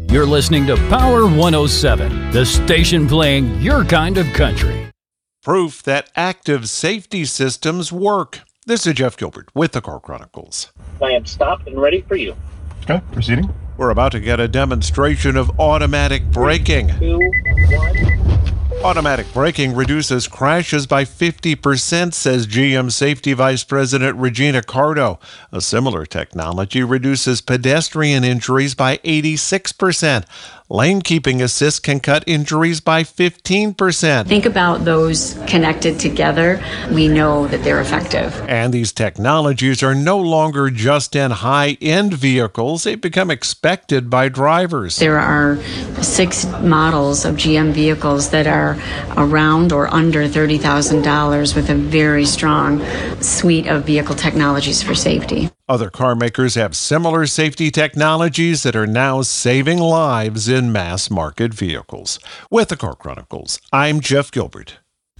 You're listening to Power 107, the station playing your kind of country. Proof that active safety systems work. This is Jeff Gilbert with the Car Chronicles. I am stopped and ready for you. Okay, proceeding. We're about to get a demonstration of automatic braking. 3, 2, 1. Automatic braking reduces crashes by 50%, says GM Safety Vice President Regina Cardo. A similar technology reduces pedestrian injuries by 86%. Lane keeping assist can cut injuries by 15%. Think about those connected together. We know that they're effective. And these technologies are no longer just in high-end vehicles. They become expected by drivers. There are 6 models of GM vehicles that are around or under $30,000 with a very strong suite of vehicle technologies for safety. Other car makers have similar safety technologies that are now saving lives in mass market vehicles. With the Car Chronicles, I'm Jeff Gilbert.